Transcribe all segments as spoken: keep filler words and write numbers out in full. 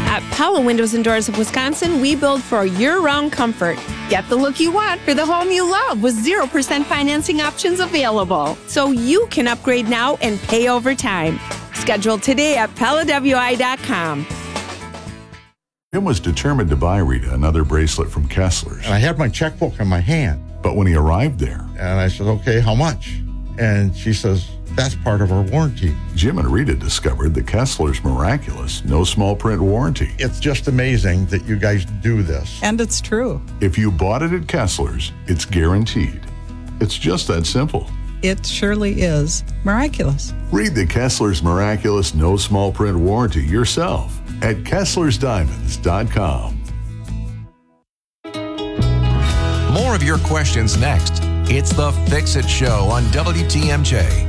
At Pella Windows and Doors of Wisconsin, we build for year-round comfort. Get the look you want for the home you love with zero percent financing options available. So you can upgrade now and pay over time. Schedule today at Pella W I dot com. Jim was determined to buy Rita another bracelet from Kessler's. And I had my checkbook in my hand. But when he arrived there, and I said, okay, how much? And she says, that's part of our warranty. Jim and Rita discovered the Kessler's miraculous no small print warranty. It's just amazing that you guys do this. And it's true. If you bought it at Kessler's, it's guaranteed. It's just that simple. It surely is miraculous. Read the Kessler's miraculous no small print warranty yourself at Kesslers Diamonds dot com. More of your questions next. It's the Fix It Show on W T M J.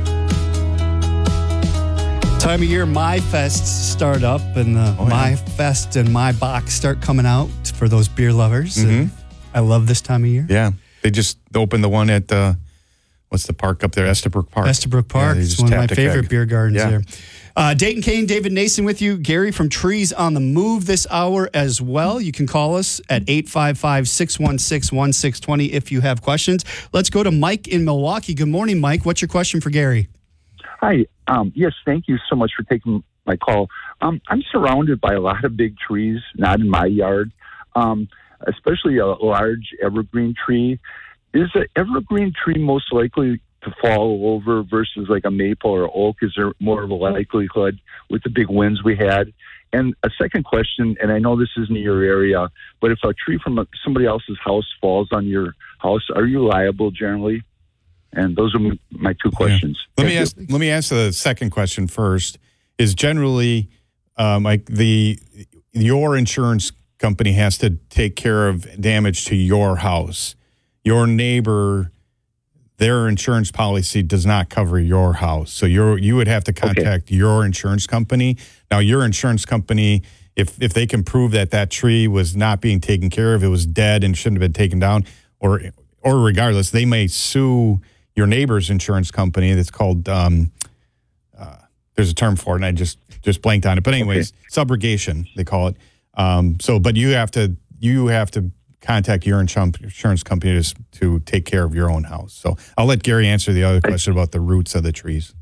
Time of year My Fests start up, and the oh, yeah. My Fest and My Box start coming out for those beer lovers. Mm-hmm. I love this time of year. Yeah. They just opened the one at, uh, what's the park up there? Estabrook Park. Estabrook Park. Yeah, it's one of my favorite keg. beer gardens yeah. there. Uh, Dayton Kane, David Nason with you. Gary from Trees on the Move this hour as well. You can call us at eight five five, six one six, one six two zero if you have questions. Let's go to Mike in Milwaukee. Good morning, Mike. What's your question for Gary? Hi. Um, yes, thank you so much for taking my call. Um, I'm surrounded by a lot of big trees, not in my yard, um, especially a large evergreen tree. Is an evergreen tree most likely to fall over versus like a maple or oak? Is there more of a likelihood with the big winds we had? And a second question, and I know this isn't your area, but if a tree from a, somebody else's house falls on your house, are you liable generally? And those are my two questions. Yeah. Let me ask. Let me answer the second question first. Is generally, um, like the your insurance company has to take care of damage to your house. Your neighbor, their insurance policy does not cover your house, so you you would have to contact okay. your insurance company. Now, your insurance company, if if they can prove that that tree was not being taken care of, it was dead and shouldn't have been taken down, or or regardless, they may sue your neighbor's insurance company. That's called, um, uh, there's a term for it, and I just, just blanked on it. But anyways, okay. subrogation, they call it. Um, so, but you have to, you have to contact your insurance company to, to take care of your own house. So I'll let Gary answer the other question about the roots of the trees.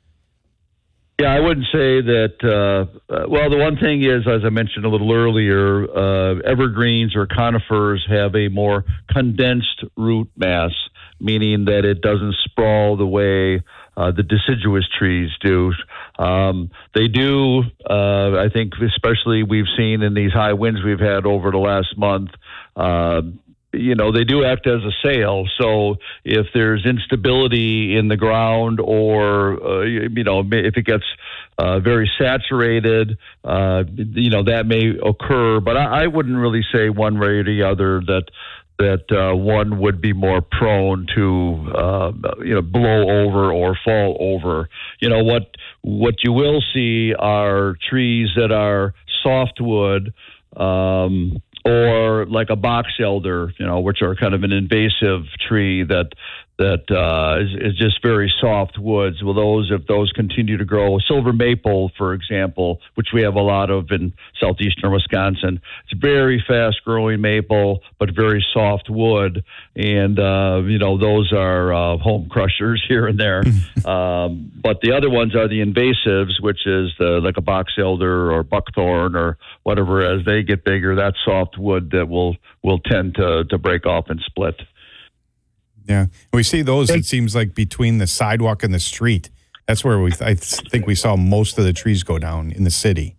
Yeah, I wouldn't say that, uh, uh, well, the one thing is, as I mentioned a little earlier, uh, evergreens or conifers have a more condensed root mass, meaning that it doesn't sprawl the way uh, the deciduous trees do. Um, they do, uh, I think, especially we've seen in these high winds we've had over the last month, uh, you know, they do act as a sail. So if there's instability in the ground or, uh, you know, if it gets uh, very saturated, uh, you know, that may occur. But I, I wouldn't really say one way or the other that that uh, one would be more prone to, uh, you know, blow over or fall over. You know, what what you will see are trees that are softwood, um, or like a box elder, you know, which are kind of an invasive tree that that uh, is, is just very soft woods. Well, those, if those continue to grow, silver maple, for example, which we have a lot of in southeastern Wisconsin, it's very fast-growing maple, but very soft wood. And, uh, you know, those are uh, home crushers here and there. um, but the other ones are the invasives, which is the, like a box elder or buckthorn or whatever. As they get bigger, that's soft wood that will, will tend to, to break off and split. Yeah, we see those, it seems like, between the sidewalk and the street. That's where we, I think we saw most of the trees go down in the city.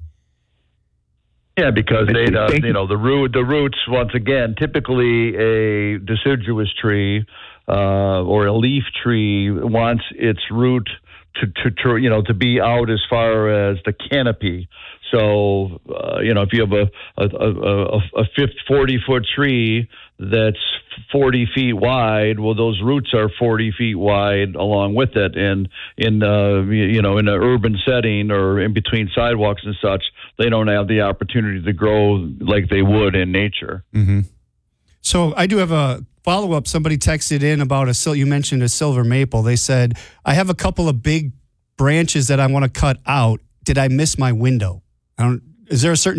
Yeah, because they, uh, you know, the root, the roots, once again, typically a deciduous tree uh, or a leaf tree wants its root to, to, to, you know, to be out as far as the canopy. So, uh, you know, if you have a a, a, a fifty, forty foot tree that's forty feet wide, well, those roots are forty feet wide along with it. And in, uh, you know, in an urban setting or in between sidewalks and such, they don't have the opportunity to grow like they would in nature. Mm-hmm. So I do have a follow-up. Somebody texted in about a sil- you mentioned a silver maple. They said, I have a couple of big branches that I want to cut out. Did I miss my window? I don't, is there a certain